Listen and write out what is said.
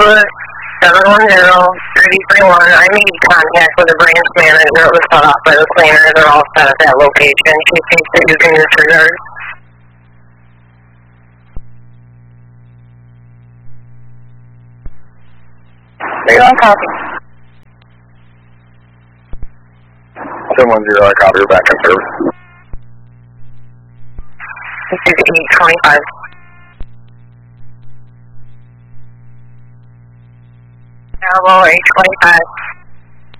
Input 710-3031. I made contact with the branch manager. It was cut off by the cleaner. They're all set at that location. She thinks that you can disregard. You're on copy. 710, I copy, you're back in service. This is 825. Bravo, 825.